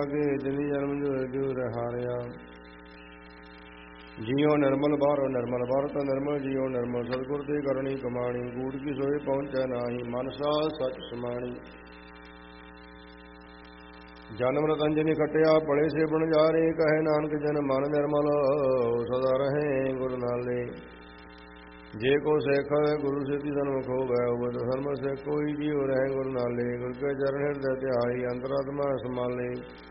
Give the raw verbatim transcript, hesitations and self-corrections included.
ਕੇ ਜਿਨੀ ਜਨਮ ਜੋ ਜੋ ਰਹਾਰਿਆ। ਜਿਉ ਨਿਰਮਲ ਬਾਹਰੋ ਨਿਰਮਲ ਬਾਹਰ ਤਾਂ ਨਿਰਮਲ ਜਿਉ ਨਿਰਮਲ ਸਤਿਗੁਰ ਤੇ ਕਰਨੀ ਕਮਾਣੀ। ਗੂੜ ਕੀ ਸੋਏ ਪਹੁੰਚੈ ਨਾਹੀ ਮਨਸਾ ਸਚ ਸਮਾਣੀ। ਜਨਮ ਰਤੰਜਨੀ ਖਟਿਆ ਪੜੇ ਸੇ ਬਣ ਜਾਰੇ। ਕਹੇ ਨਾਨਕ ਜਨ ਮਨ ਨਿਰਮਲ ਸਦਾ ਰਹੇ ਗੁਰ ਨਾਲੇ। ਜੇ ਕੋ ਸਿੱਖ ਗੁਰੂ ਸਿੱਧੀ ਸਨਮੁਖ ਹੋਵੈ ਹੋਵੈ ਸਰਮ ਸਿੱਖ ਕੋਈ ਜੀਉ ਰਹੇ ਗੁਰ ਨਾਲੇ। ਗੁਰ ਕੇ ਚਰਨ ਹਿਰਦੈ ਧਿਆਈ ਅੰਤਰਾਤਮਾ ਸਮਾਲੇ।